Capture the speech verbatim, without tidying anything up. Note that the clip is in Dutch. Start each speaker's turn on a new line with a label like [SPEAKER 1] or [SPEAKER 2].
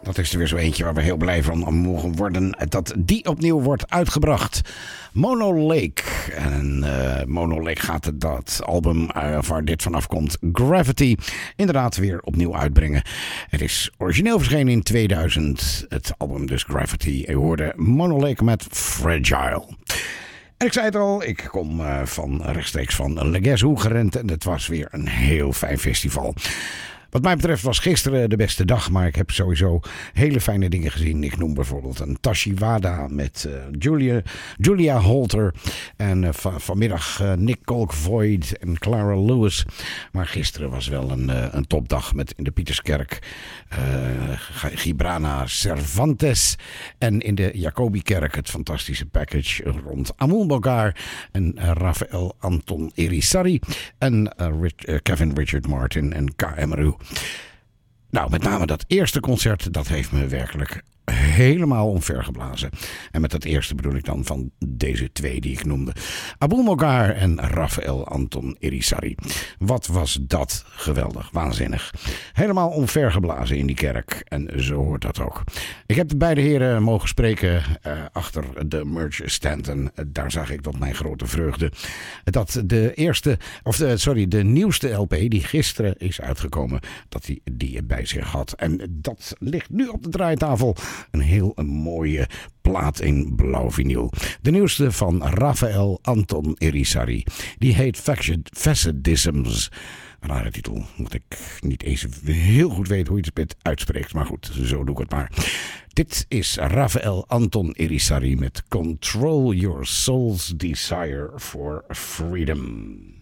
[SPEAKER 1] Dat is er weer zo eentje waar we heel blij van mogen worden. Dat die opnieuw wordt uitgebracht. Mono Lake. En uh, Mono Lake gaat dat album uh, waar dit vanaf komt, Gravity, inderdaad weer opnieuw uitbrengen. Het is origineel verschenen in tweeduizend. Het album dus Gravity. Je hoorde Mono Lake met Fragile. En ik zei het al, ik kom uh, van rechtstreeks van Le Guess Who gerend. En het was weer een heel fijn festival. Wat mij betreft was gisteren de beste dag, maar ik heb sowieso hele fijne dingen gezien. Ik noem bijvoorbeeld een Tashi Wada met uh, Julia, Julia Holter en uh, van, vanmiddag uh, Nick Colk-Voigt en Clara Lewis. Maar gisteren was wel een, uh, een topdag met in de Pieterskerk uh, Gibrana Cervantes en in de Jacobikerk het fantastische package rond Amul Bogar en uh, Rafael Anton Irisarri en uh, Rich, uh, Kevin Richard Martin en K. Emeru. Nou, met name dat eerste concert, dat heeft me werkelijk helemaal omvergeblazen. En met dat eerste bedoel ik dan van deze twee die ik noemde. Abul Mogar en Rafael Anton Irisarri. Wat was dat geweldig, waanzinnig. Helemaal omvergeblazen in die kerk. En zo hoort dat ook. Ik heb de beide heren mogen spreken uh, achter de merch stand. En uh, daar zag ik tot mijn grote vreugde dat de eerste, of de, sorry, de nieuwste L P die gisteren is uitgekomen, dat hij die bij zich had. En dat ligt nu op de draaitafel. Een heel een mooie plaat in blauw vinyl. De nieuwste van Rafael Anton Irisarri. Die heet Facetdisms. Een rare titel. Moet ik niet eens heel goed weten hoe je het uitspreekt. Maar goed, zo doe ik het maar. Dit is Rafael Anton Irisarri met Control Your Soul's Desire for Freedom.